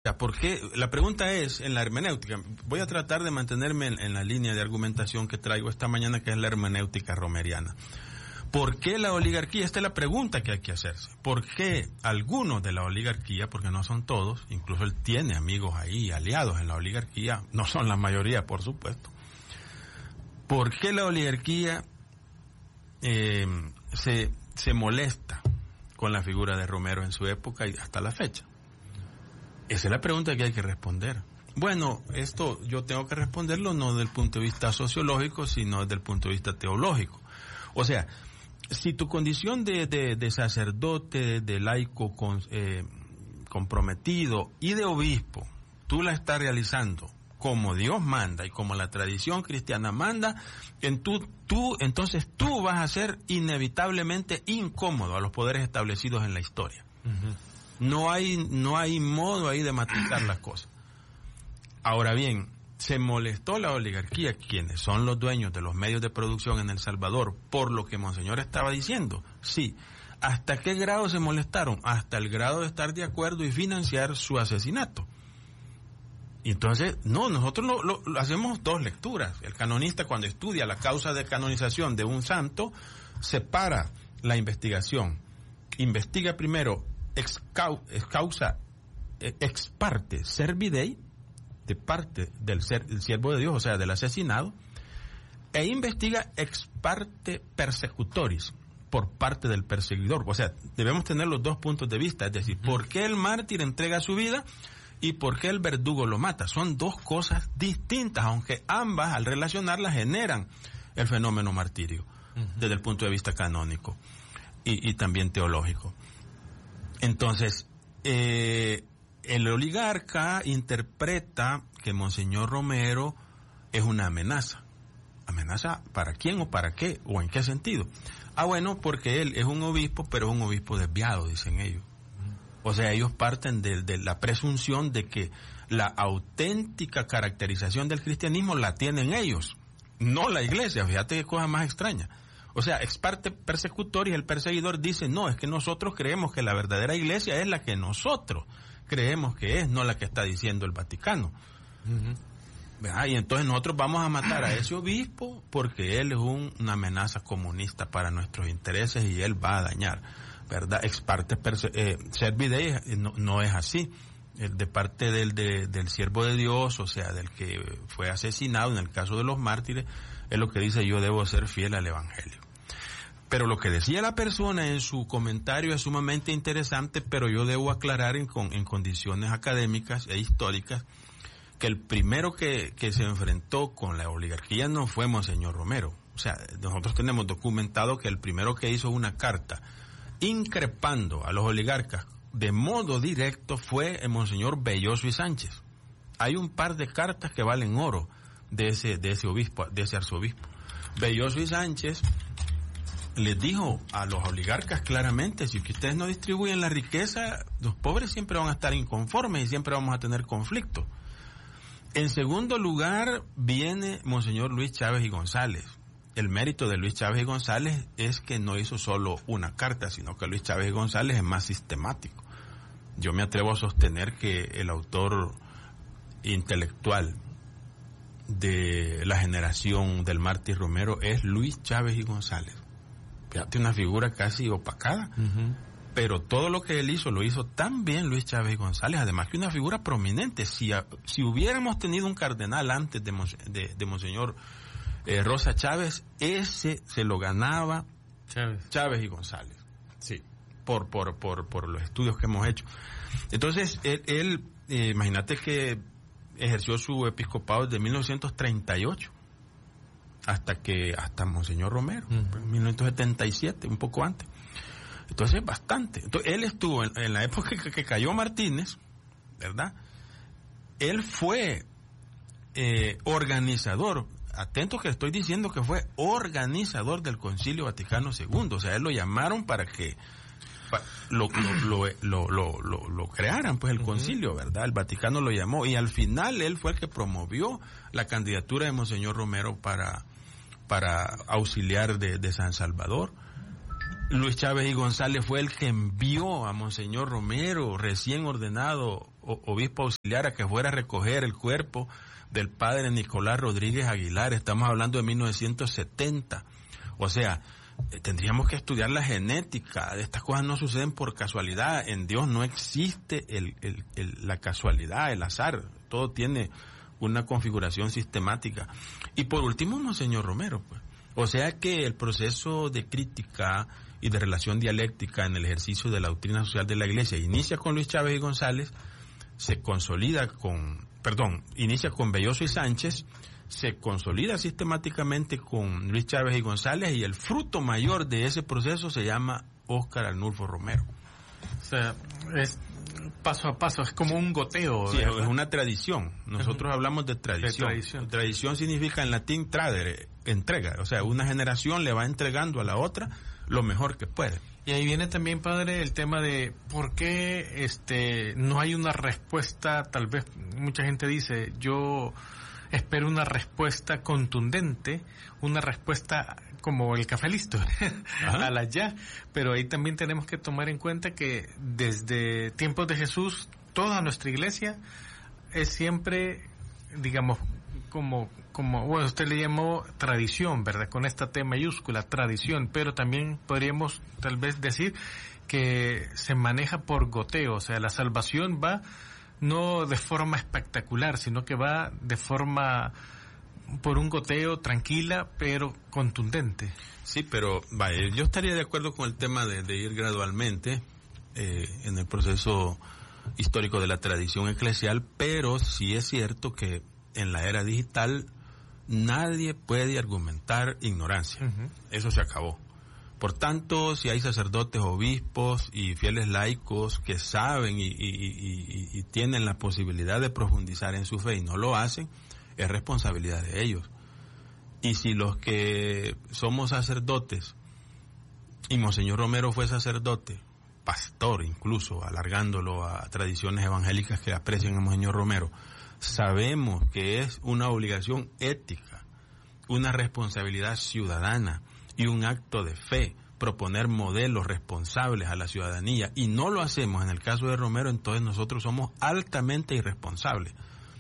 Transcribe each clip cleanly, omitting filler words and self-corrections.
Porque la pregunta es, en la hermenéutica, voy a tratar de mantenerme en la línea de argumentación que traigo esta mañana, que es la hermenéutica romeriana. ¿Por qué la oligarquía? Esta es la pregunta que hay que hacerse. ¿Por qué algunos de la oligarquía, porque no son todos, incluso él tiene amigos ahí, aliados en la oligarquía, no son la mayoría, por supuesto? ¿Por qué la oligarquía se molesta con la figura de Romero en su época y hasta la fecha? Esa es la pregunta que hay que responder. Bueno, esto yo tengo que responderlo no desde el punto de vista sociológico, sino desde el punto de vista teológico. O sea, si tu condición de sacerdote, de laico comprometido y de obispo, tú la estás realizando como Dios manda y como la tradición cristiana manda, entonces tú vas a ser inevitablemente incómodo a los poderes establecidos en la historia. Uh-huh. No hay modo ahí de matizar las cosas. Ahora bien, se molestó la oligarquía, quienes son los dueños de los medios de producción en El Salvador, por lo que Monseñor estaba diciendo. Sí. ¿Hasta qué grado se molestaron? Hasta el grado de estar de acuerdo y financiar su asesinato. Y entonces, nosotros lo hacemos dos lecturas. El canonista, cuando estudia la causa de canonización de un santo, separa la investigación. Investiga primero ex parte servi Dei, de parte del siervo de Dios, o sea, del asesinado, e investiga ex parte persecutoris, por parte del perseguidor. O sea, debemos tener los dos puntos de vista, es decir, ¿por qué el mártir entrega su vida y por qué el verdugo lo mata? Son dos cosas distintas, aunque ambas, al relacionarlas, generan el fenómeno martirio, desde el punto de vista canónico y también teológico. Entonces, el oligarca interpreta que Monseñor Romero es una amenaza. ¿Amenaza para quién o para qué? ¿O en qué sentido? Bueno, porque él es un obispo, pero es un obispo desviado, dicen ellos. O sea, ellos parten de la presunción de que la auténtica caracterización del cristianismo la tienen ellos, no la iglesia. Fíjate qué cosa más extraña. O sea, ex parte persecutor, y el perseguidor dice, no, es que nosotros creemos que la verdadera iglesia es la que nosotros creemos que es, no la que está diciendo el Vaticano. Y entonces nosotros vamos a matar a ese obispo porque él es una amenaza comunista para nuestros intereses y él va a dañar, ¿verdad? Ex parte servi Dei no es así. De parte del siervo de Dios, o sea, del que fue asesinado, en el caso de los mártires, es lo que dice: yo debo ser fiel al Evangelio. Pero lo que decía la persona en su comentario es sumamente interesante, pero yo debo aclarar en condiciones académicas e históricas que el primero que se enfrentó con la oligarquía no fue Monseñor Romero. O sea, nosotros tenemos documentado que el primero que hizo una carta increpando a los oligarcas de modo directo fue el Monseñor Belloso y Sánchez. Hay un par de cartas que valen oro de ese obispo, de ese arzobispo. Belloso y Sánchez les dijo a los oligarcas claramente: si ustedes no distribuyen la riqueza, los pobres siempre van a estar inconformes y siempre vamos a tener conflictos. En segundo lugar viene Monseñor Luis Chávez y González. El mérito de Luis Chávez y González es que no hizo solo una carta, sino que Luis Chávez y González es más sistemático. Yo me atrevo a sostener que el autor intelectual de la generación del mártir Romero es Luis Chávez y González. Fíjate, una figura casi opacada, pero todo lo que él hizo lo hizo tan bien Luis Chávez y González, además que una figura prominente. Si hubiéramos tenido un cardenal antes de Monseñor Rosa Chávez, ese se lo ganaba Chávez y González, sí, por los estudios que hemos hecho. Entonces él imagínate que ejerció su episcopado desde 1938 hasta Monseñor Romero, en 1977, un poco antes. Entonces bastante. Entonces él estuvo en la época que cayó Martínez, ¿verdad? Él fue organizador. Atento que estoy diciendo que fue organizador del Concilio Vaticano II. O sea, él lo llamaron para que lo crearan, pues, el concilio, ¿verdad? El Vaticano lo llamó, y al final él fue el que promovió la candidatura de Monseñor Romero para auxiliar de San Salvador. Luis Chávez y González fue el que envió a Monseñor Romero, recién ordenado obispo auxiliar a que fuera a recoger el cuerpo del padre Nicolás Rodríguez Aguilar. Estamos hablando de 1970. O sea, tendríamos que estudiar la genética. Estas cosas no suceden por casualidad. En Dios no existe la casualidad, el azar. Todo tiene una configuración sistemática. Y por último, Monseñor Romero, pues. O sea que el proceso de crítica y de relación dialéctica en el ejercicio de la doctrina social de la Iglesia inicia con Luis Chávez y González, inicia con Belloso y Sánchez, se consolida sistemáticamente con Luis Chávez y González, y el fruto mayor de ese proceso se llama Óscar Arnulfo Romero. O sea, es paso a paso, es como un goteo. Sí, ¿verdad? Es una tradición. Nosotros hablamos de tradición. Tradición significa en latín tradere, entrega. O sea, una generación le va entregando a la otra lo mejor que puede. Y ahí viene también, padre, el tema de por qué no hay una respuesta. Tal vez mucha gente dice, yo espero una respuesta contundente, una respuesta como el café listo, a la ya. Pero ahí también tenemos que tomar en cuenta que desde tiempos de Jesús, toda nuestra iglesia es siempre, digamos, como bueno, usted le llamó tradición, ¿verdad? Con esta T mayúscula, tradición, pero también podríamos tal vez decir que se maneja por goteo. O sea, la salvación va no de forma espectacular, sino que va de forma por un goteo tranquila, pero contundente. Sí, pero vaya, yo estaría de acuerdo con el tema de ir gradualmente en el proceso histórico de la tradición eclesial, pero sí es cierto que en la era digital nadie puede argumentar ignorancia. Uh-huh. Eso se acabó. Por tanto, si hay sacerdotes, obispos y fieles laicos que saben y tienen la posibilidad de profundizar en su fe y no lo hacen, es responsabilidad de ellos. Y si los que somos sacerdotes, y Monseñor Romero fue sacerdote, pastor incluso, alargándolo a tradiciones evangélicas que aprecian a Monseñor Romero, sabemos que es una obligación ética, una responsabilidad ciudadana y un acto de fe proponer modelos responsables a la ciudadanía, y no lo hacemos en el caso de Romero, entonces nosotros somos altamente irresponsables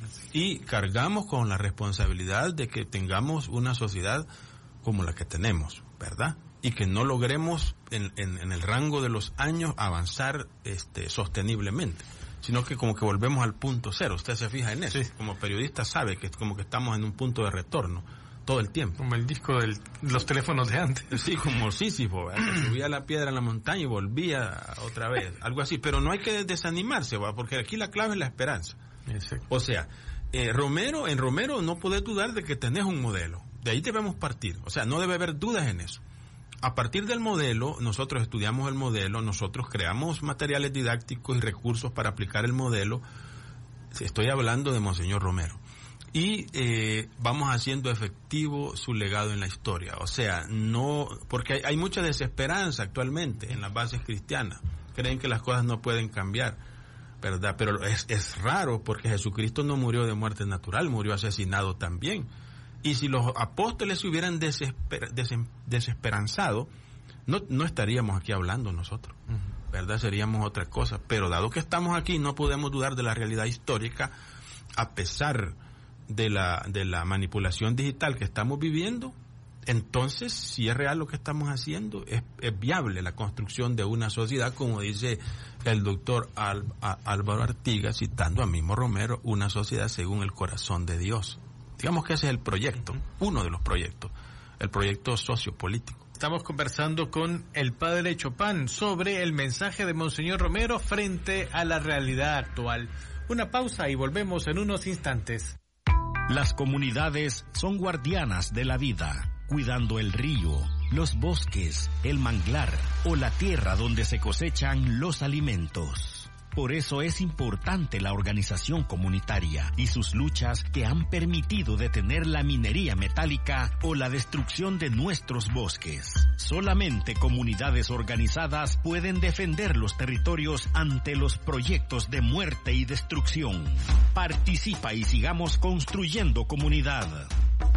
y cargamos con la responsabilidad de que tengamos una sociedad como la que tenemos, ¿verdad? Y que no logremos en el rango de los años avanzar sosteniblemente, sino que como que volvemos al punto cero. Usted se fija en eso. Sí. Como periodista sabe que como que estamos en un punto de retorno todo el tiempo. Como el disco de los teléfonos de antes. Sí, como Sísifo, que subía la piedra en la montaña y volvía otra vez, algo así. Pero no hay que desanimarse, porque aquí la clave es la esperanza. Exacto. O sea, en Romero no podés dudar de que tenés un modelo. De ahí debemos partir. O sea, no debe haber dudas en eso. A partir del modelo, nosotros estudiamos el modelo, nosotros creamos materiales didácticos y recursos para aplicar el modelo. Estoy hablando de Monseñor Romero. Y vamos haciendo efectivo su legado en la historia. O sea, no, porque hay mucha desesperanza actualmente en las bases cristianas. Creen que las cosas no pueden cambiar, ¿verdad? Pero es raro, porque Jesucristo no murió de muerte natural, murió asesinado también. Y si los apóstoles se hubieran desesperanzado, no estaríamos aquí hablando nosotros, ¿verdad? Seríamos otra cosa. Pero dado que estamos aquí, no podemos dudar de la realidad histórica, a pesar de la manipulación digital que estamos viviendo. Entonces, si es real lo que estamos haciendo, es viable la construcción de una sociedad, como dice el doctor Álvaro Artigas, citando a mismo Romero, una sociedad según el corazón de Dios. Digamos que ese es el proyecto, uno de los proyectos, el proyecto sociopolítico. Estamos conversando con el padre Chopin sobre el mensaje de Monseñor Romero frente a la realidad actual. Una pausa y volvemos en unos instantes. Las comunidades son guardianas de la vida, cuidando el río, los bosques, el manglar o la tierra donde se cosechan los alimentos. Por eso es importante la organización comunitaria y sus luchas que han permitido detener la minería metálica o la destrucción de nuestros bosques. Solamente comunidades organizadas pueden defender los territorios ante los proyectos de muerte y destrucción. Participa y sigamos construyendo comunidad.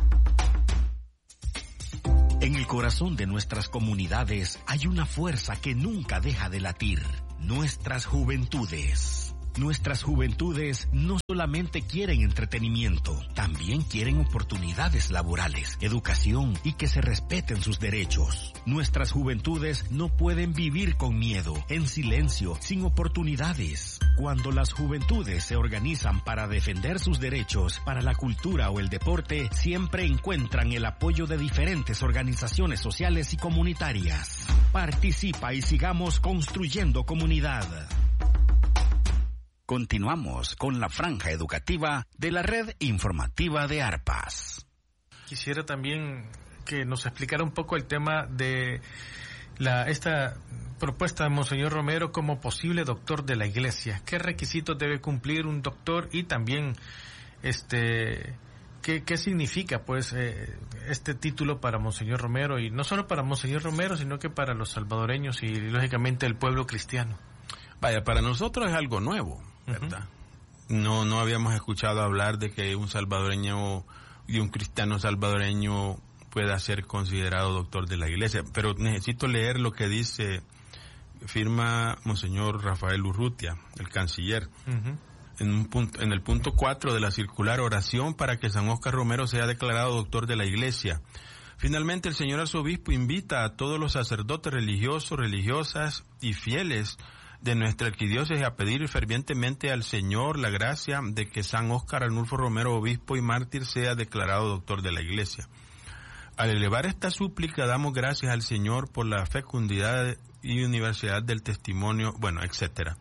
En el corazón de nuestras comunidades hay una fuerza que nunca deja de latir. Nuestras juventudes. Nuestras juventudes no solamente quieren entretenimiento, también quieren oportunidades laborales, educación y que se respeten sus derechos. Nuestras juventudes no pueden vivir con miedo, en silencio, sin oportunidades. Cuando las juventudes se organizan para defender sus derechos, para la cultura o el deporte, siempre encuentran el apoyo de diferentes organizaciones sociales y comunitarias. Participa y sigamos construyendo comunidad. Continuamos con la franja educativa de la red informativa de ARPAS. Quisiera también que nos explicara un poco el tema de esta propuesta de Monseñor Romero como posible doctor de la Iglesia. ¿Qué requisitos debe cumplir un doctor? Y también, ¿qué significa pues este título para Monseñor Romero? Y no solo para Monseñor Romero, sino que para los salvadoreños y lógicamente el pueblo cristiano. Vaya, para nosotros es algo nuevo, ¿verdad? No habíamos escuchado hablar de que un salvadoreño y un cristiano salvadoreño pueda ser considerado doctor de la Iglesia, pero necesito leer lo que firma Monseñor Rafael Urrutia, el canciller, en el punto 4 de la circular oración para que San Óscar Romero sea declarado doctor de la Iglesia. Finalmente, el señor arzobispo invita a todos los sacerdotes religiosos, religiosas y fieles de nuestra arquidiócesis a pedir fervientemente al Señor la gracia de que San Óscar Arnulfo Romero, obispo y mártir, sea declarado doctor de la Iglesia. Al elevar esta súplica, damos gracias al Señor por la fecundidad y universidad del testimonio, etcétera.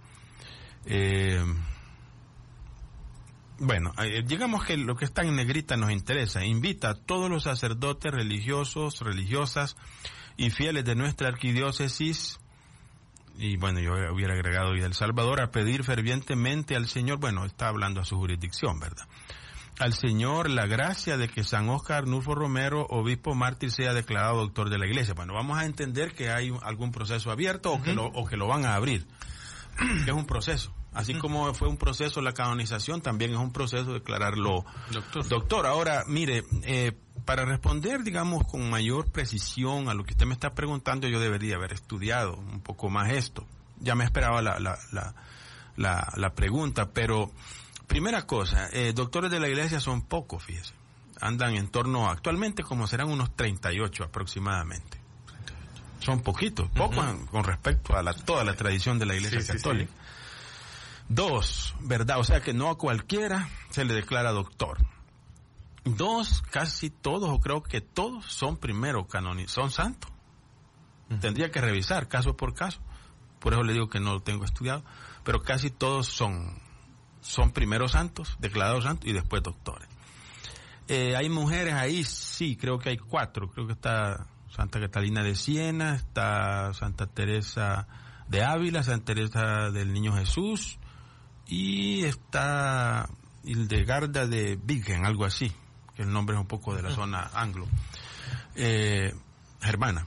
Digamos que lo que está en negrita nos interesa. Invita a todos los sacerdotes religiosos, religiosas y fieles de nuestra arquidiócesis, y yo hubiera agregado y El Salvador, a pedir fervientemente al Señor, está hablando a su jurisdicción, ¿verdad? Al Señor la gracia de que San Óscar Arnulfo Romero, obispo mártir, sea declarado doctor de la Iglesia. Vamos a entender que hay algún proceso abierto o que lo van a abrir, que es un proceso. Así como fue un proceso la canonización, también es un proceso declararlo doctor. Ahora, mire, para responder, digamos, con mayor precisión a lo que usted me está preguntando, yo debería haber estudiado un poco más esto. Ya me esperaba la pregunta, pero primera cosa, doctores de la Iglesia son pocos, fíjese. Andan en torno, actualmente como serán unos 38 aproximadamente. Son poquitos, pocos con respecto a toda la tradición de la Iglesia católica. Sí. 2, ¿verdad? O sea que no a cualquiera se le declara doctor. 2, casi todos, o creo que todos, son primero son santos. Tendría que revisar caso por caso. Por eso le digo que no lo tengo estudiado. Pero casi todos son primeros santos, declarados santos, y después doctores. Hay mujeres ahí, sí, creo que hay 4. Creo que está Santa Catalina de Siena, está Santa Teresa de Ávila, Santa Teresa del Niño Jesús, y está Hildegarda de Bingen, algo así, que el nombre es un poco de la zona anglo, germana.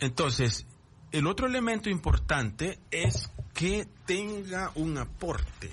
Entonces, el otro elemento importante es que tenga un aporte